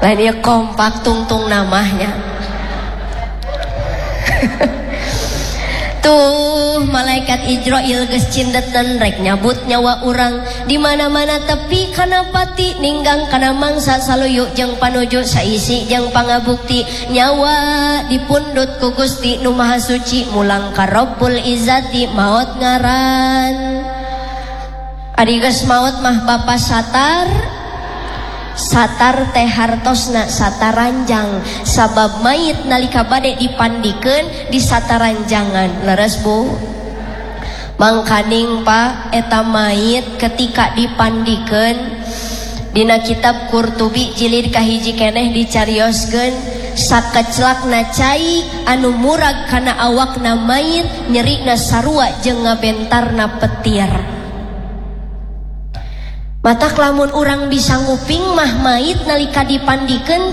lain dia kompak tungtung namanya. Tuh malaikat Ijrail geus cindetan rek nyabut nyawa urang di mana-mana tepi kana pati ninggang kana mangsa saluyuk jeung panuju saisi jeung pangabukti nyawa dipundut ku Gusti Nu Maha Suci mulang ka Rabbul Izzati maot ngaran. Ari geus maot mah bapa satar teh hartosna sataranjang sabab mayit nalika bade dipandikeun di sataranjangan leres Bu mangkaning Pak eta mayit ketika dipandikeun dina kitab Qurtubi jilid kahiji keneh dicarioskeun sakeclakna cai anu murag kana awakna mayit nyerina sarua jeung ngabentarna petir. Matak lamun urang bisa nguping mah mayit nalika dipandikeun